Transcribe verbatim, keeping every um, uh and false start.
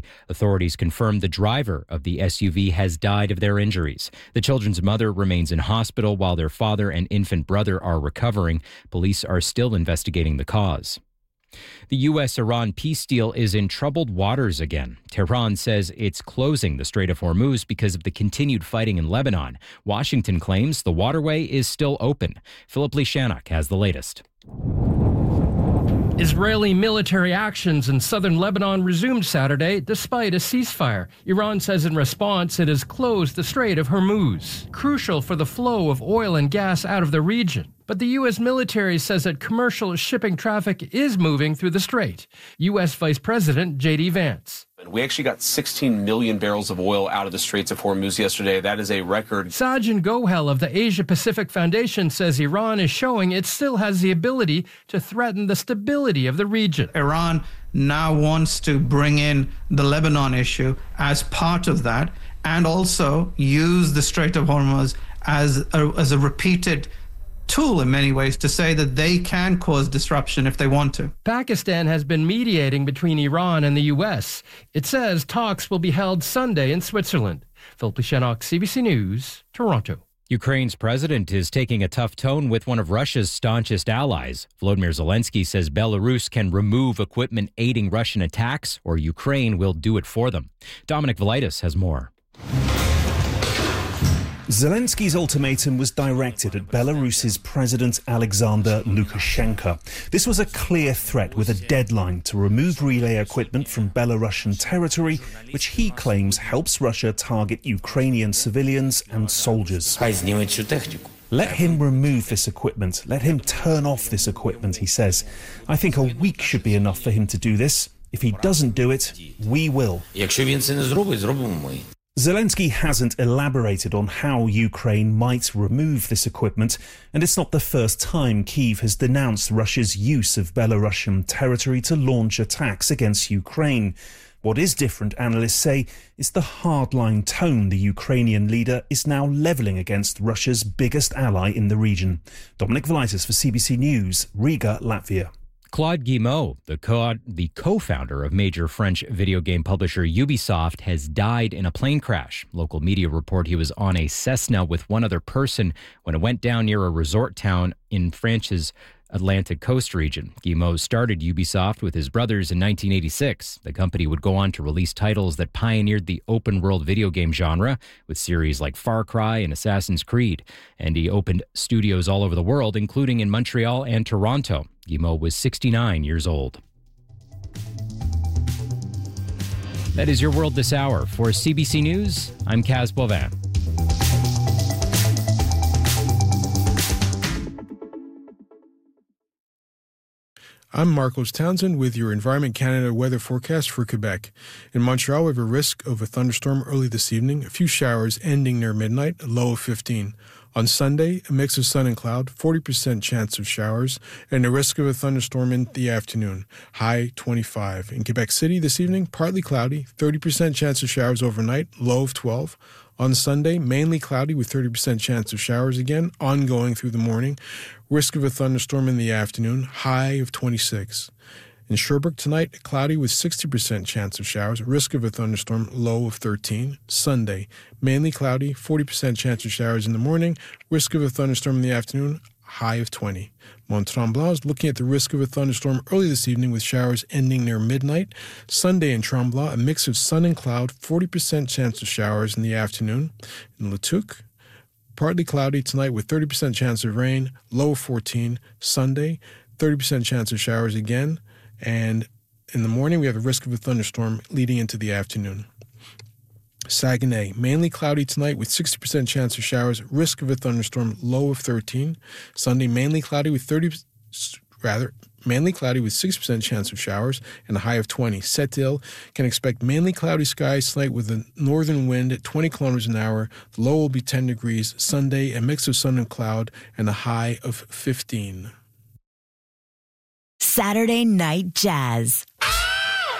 Authorities confirmed the driver of the S U V has died of their injuries. The children's mother remains in hospital while their father and infant brother are recovering. Police are still investigating the cause. The U S Iran peace deal is in troubled waters again. Tehran says it's closing the Strait of Hormuz because of the continued fighting in Lebanon. Washington claims the waterway is still open. Philip Lishanuk has the latest. Israeli military actions in southern Lebanon resumed Saturday despite a ceasefire. Iran says in response it has closed the Strait of Hormuz, crucial for the flow of oil and gas out of the region. But the U S military says that commercial shipping traffic is moving through the strait. U S Vice President J D Vance. We actually got sixteen million barrels of oil out of the Straits of Hormuz yesterday. That is a record. Sajjan Gohel of the Asia Pacific Foundation says Iran is showing it still has the ability to threaten the stability of the region. Iran now wants to bring in the Lebanon issue as part of that and also use the Strait of Hormuz as a, as a repeated tool in many ways to say that they can cause disruption if they want to. Pakistan has been mediating between Iran and the U S. It says talks will be held Sunday in Switzerland. Philip Lishanuk, C B C News, Toronto. Ukraine's president is taking a tough tone with one of Russia's staunchest allies. Volodymyr Zelensky says Belarus can remove equipment aiding Russian attacks, or Ukraine will do it for them. Dominic Velitis has more. Zelensky's ultimatum was directed at Belarus's President Alexander Lukashenko. This was a clear threat with a deadline to remove relay equipment from Belarusian territory, which he claims helps Russia target Ukrainian civilians and soldiers. Let him remove this equipment. Let him turn off this equipment, he says. I think a week should be enough for him to do this. If he doesn't do it, we will. Zelensky hasn't elaborated on how Ukraine might remove this equipment, and it's not the first time Kyiv has denounced Russia's use of Belarusian territory to launch attacks against Ukraine. What is different, analysts say, is the hardline tone the Ukrainian leader is now levelling against Russia's biggest ally in the region. Dominic Velitis for C B C News, Riga, Latvia. Claude Guillemot, the, co- the co-founder of major French video game publisher Ubisoft, has died in a plane crash. Local media report he was on a Cessna with one other person when it went down near a resort town in France's Atlantic coast region. Guillemot started Ubisoft with his brothers in nineteen eighty-six. The company would go on to release titles that pioneered the open-world video game genre with series like Far Cry and Assassin's Creed. And he opened studios all over the world, including in Montreal and Toronto. Guillemot was sixty-nine years old. That is your world this hour. For C B C News, I'm Kaz Bovin. I'm Marcos Townsend with your Environment Canada weather forecast for Quebec. In Montreal, we have a risk of a thunderstorm early this evening, a few showers ending near midnight, a low of fifteen. On Sunday, a mix of sun and cloud, forty percent chance of showers, and a risk of a thunderstorm in the afternoon, high twenty-five. In Quebec City this evening, partly cloudy, thirty percent chance of showers overnight, low of twelve. On Sunday, mainly cloudy with thirty percent chance of showers again, ongoing through the morning. Risk of a thunderstorm in the afternoon, high of twenty-six. In Sherbrooke tonight, cloudy with sixty percent chance of showers, risk of a thunderstorm, low of thirteen. Sunday, mainly cloudy, forty percent chance of showers in the morning, risk of a thunderstorm in the afternoon, high of twenty. Mont Tremblant is looking at the risk of a thunderstorm early this evening with showers ending near midnight. Sunday in Tremblant, a mix of sun and cloud, forty percent chance of showers in the afternoon. In Le Tuc, partly cloudy tonight with thirty percent chance of rain, low of fourteen. Sunday, thirty percent chance of showers again. And in the morning, we have a risk of a thunderstorm leading into the afternoon. Saguenay, mainly cloudy tonight with sixty percent chance of showers, risk of a thunderstorm, low of thirteen. Sunday, mainly cloudy with thirty, rather, mainly cloudy with six percent chance of showers and a high of twenty. Sept-Îles can expect mainly cloudy skies tonight with a northern wind at twenty kilometers an hour. The low will be ten degrees. Sunday, a mix of sun and cloud and a high of fifteen. Saturday Night Jazz